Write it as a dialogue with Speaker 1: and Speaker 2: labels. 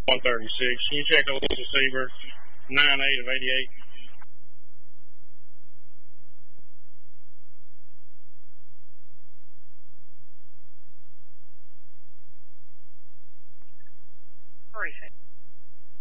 Speaker 1: 136. Can you check the receiver 98 of 88?